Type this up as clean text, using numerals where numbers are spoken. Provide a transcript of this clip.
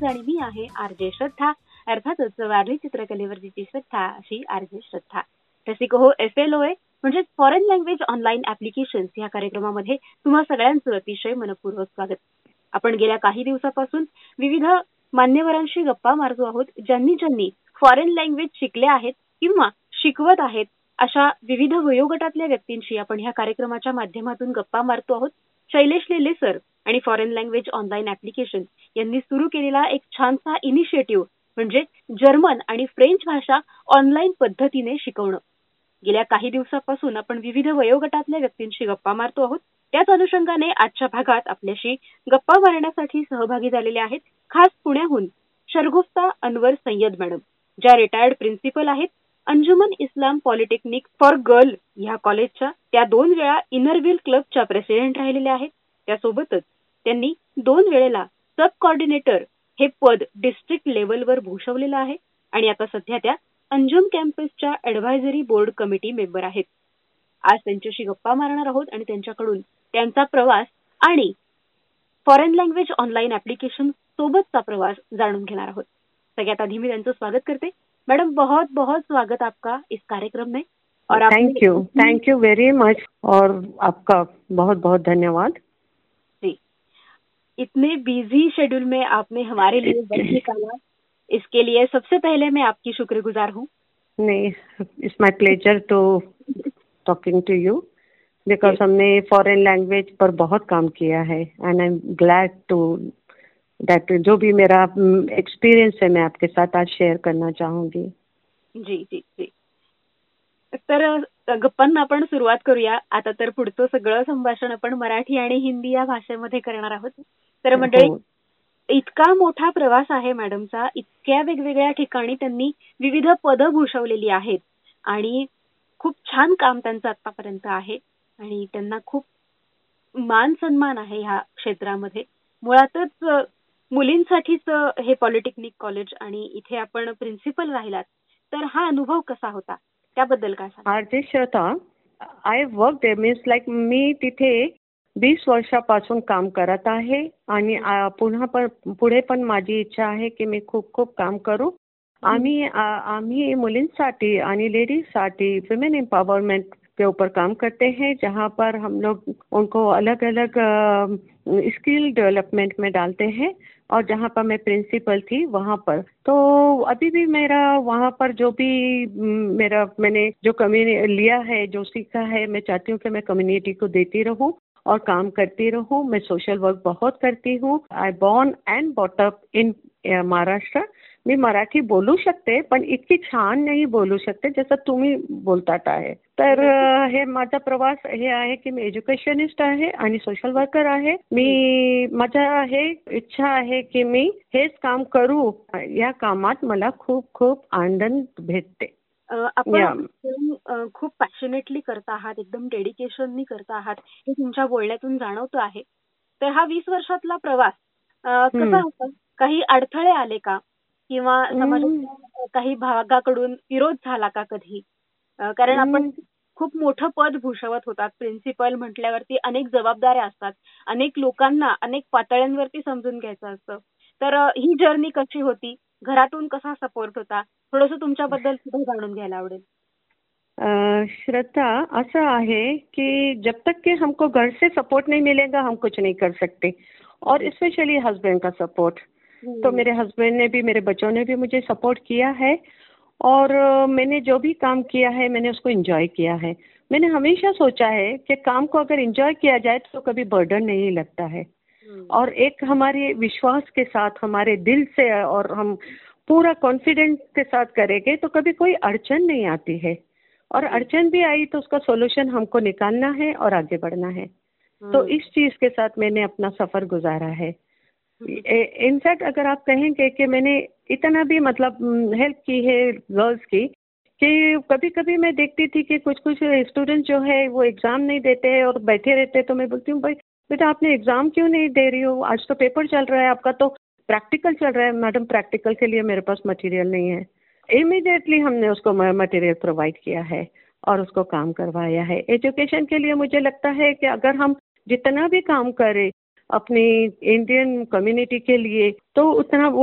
आज आणि मी आहे आर.जे. श्रद्धा, अर्थातच वारली चित्रकलेवरची श्रद्धा अशी आर.जे. श्रद्धा. रसिको हो FLOA म्हणजे फॉरेन लँग्वेज ऑनलाईन ॲप्लिकेशन्स या कार्यक्रमामध्ये तुम्हा सगळ्यांचं अतिशय मनपूर्वक स्वागत. आपण गेल्या काही दिवसापासून विविध मान्यवरांशी गप्पा मारतो आहोत, ज्यांनी फॉरेन लँग्वेज शिकले आहेत किंवा शिकवत आहेत अशा विविध वयोगटातल्या व्यक्तींशी आपण ह्या कार्यक्रमाच्या माध्यमातून गप्पा मारतो आहोत. शैलेश लेले सर आणि फॉरेन लँग्वेज ऑनलाईन ॲप्लिकेशन यांनी सुरू केलेला एक छानसा इनिशिएटिव्ह म्हणजे जर्मन आणि फ्रेंच भाषा ऑनलाईन पद्धतीने शिकवणं. गेल्या काही दिवसापासून आपण विविध वयोगटातल्या व्यक्तींशी गप्पा मारतो आहोत. त्याच अनुषंगाने आजच्या भागात आपल्याशी गप्पा मारण्यासाठी सहभागी झालेले आहेत खास पुण्याहून शरगुफ्ता अनवर सय्यद मॅडम, ज्या रिटायर्ड प्रिन्सिपल आहेत अंजुमन इस्लाम पॉलिटेक्निक फॉर गर्ल ह्या कॉलेजच्या. त्या 2 वेळा इनरव्हील क्लबच्या प्रेसिडेंट राहिलेल्या आहेत. त्यासोबतच त्यांनी 2 वेळेला सब कोऑर्डिनेटर हे पद डिस्ट्रिक्ट लेवलवर भूषवलेलं आहे आणि आता सध्या त्या Anjum कॅम्पसच्या advisory board committee member आहेत. आज त्यांच्याशी गप्पा मारणार आहोत आणि त्यांच्याकडून त्यांचा प्रवास आणि फॉरेन लँग्वेज ऑनलाइन ॲप्लिकेशन सोबतचा प्रवास जाणून घेणार आहोत. सगळ्यात आधी मी त्यांचं स्वागत करते. मैडम, बहुत बहुत स्वागत आपका इस कार्यक्रम में. और थैंक यू वेरी मच और आपका बहुत बहुत धन्यवाद. जी, इतने बिजी शेड्यूल में आपने हमारे लिए वक्त निकाला, इसके लिए सबसे पहले मैं आपकी शुक्रगुजार हूँ. नहीं, it's my pleasure to talking to you because हमने फॉरेन लैंग्वेज पर बहुत काम किया है and I am glad to that जो भी मेरा एक्सपीरियंस है मैं आपके साथ आज शेअर करना चाहूंगी. जी जी जी. तर गप्पांना आपण सुरुवात करूया. आता तर पुढचं सगळं संभाषण आपण मराठी आणि हिंदी या भाषेमध्ये करणार आहोत. तर मंडळी, इतका मोठा प्रवास आहे मॅडमचा, इतक्या वेगवेगळ्या ठिकाणी त्यांनी विविध पदं भूषवलेली आहेत आणि खूप छान काम त्यांचं आतापर्यंत आहे आणि त्यांना खूप मान सन्मान आहे ह्या क्षेत्रामध्ये. मुळातच मुलींसाठीच हे पॉलिटेक्निक कॉलेज आणि इथे आपण प्रिन्सिपल राहिलात, तर हा अनुभव कसा होता त्याबद्दल काय सांगा? RJ. Shraddha, I work there means like मी तिथे 20 वर्षापासून काम करत आहे आणि पुढे पण माझी इच्छा आहे की मी खूप खूप काम करू. आम्ही मुलींसाठी आणि लेडीजसाठी विमेन एम्पावरमेंट के ऊपर काम करते हैं, जहाँ पर हम लोग उनको अलग अलग स्किल डेवलपमेंट में डालते हैं. और जहाँ पर मैं प्रिंसिपल थी वहाँ पर तो अभी भी मेरा वहाँ पर जो भी मैंने जो कम्युनिटी लिया है, जो सीखा है, मैं चाहती हूँ कि मैं कम्युनिटी को देती रहूँ और काम करती रहूँ. मैं सोशल वर्क बहुत करती हूँ. I born and bought up in Maharashtra. मी मराठी बोलू शकते पण इतकी छान नाही बोलू शकते जसं तुम्ही बोलतात आहे. तर हे माझा प्रवास हे आहे की मी एज्युकेशनिस्ट आहे आणि सोशल वर्कर आहे. माझा हे इच्छा आहे की मी हेच काम करू. या कामात मला खूप खूप आनंद भेटते. आपण खूप पॅशनेटली करता आहात, एकदम डेडिकेशननी करता आहात, हे तुमच्या बोलण्यातून जाणवतं आहे. तर हा 20 वर्षातला प्रवास कसा होता? काही अडथळे आले का? किंवा समाजाच्या काही भागाकडून विरोध झाला का कधी? कारण आपण खूप मोठं पद भूषवत होतात. प्रिन्सिपल म्हटल्यावरती अनेक जबाबदाऱ्या असतात, अनेक लोकांना अनेक पातळ्यांवरती समजून घ्यायचं असतं. तर ही जर्नी कशी होती? घरातून कसा सपोर्ट होता? थोडंसं तुमच्याबद्दल सुद्धा जाणून घ्यायला आवडेल. श्रद्धा, ऐसा है कि जब तक कि हमको घर से सपोर्ट नहीं मिलेगा हम कुछ नहीं कर सकते. और स्पेशली हस्बैंड का सपोर्ट. तो मेरे हस्बैंड ने भी, मेरे बच्चों ने भी मुझे सपोर्ट किया है और मैंने जो भी काम किया है मैंने उसको एंजॉय किया है. मैंने हमेशा सोचा है कि काम को अगर एंजॉय किया जाए तो कभी बर्डन नहीं लगता है. और एक हमारे विश्वास के साथ, हमारे दिल से और हम पूरा कॉन्फिडेंस के साथ करेंगे तो कभी कोई अड़चन नहीं आती है. और अड़चन भी आई तो उसका सॉल्यूशन हमको निकालना है और आगे बढ़ना है. तो इस चीज के साथ मैंने अपना सफर गुजारा है. इनफैक्ट अगर आप कहेंगे कि मैंने इतना भी मतलब हेल्प की है गर्ल्स की कि कभी कभी मैं देखती थी कि कुछ कुछ स्टूडेंट जो है वो एग्जाम नहीं देते हैं और बैठे रहते हैं. तो मैं बोलती हूँ, भाई बेटा आपने एग्जाम क्यों नहीं दे रही हो? आज तो पेपर चल रहा है आपका, तो प्रैक्टिकल चल रहा है. मैडम प्रैक्टिकल के लिए मेरे पास मटेरियल नहीं है. इमीडिएटली हमने उसको मटेरियल प्रोवाइड किया है और उसको काम करवाया है. एजुकेशन के लिए मुझे लगता है कि अगर हम जितना भी काम करें अपनी इंडियन कम्युनिटी के लिए तो उतना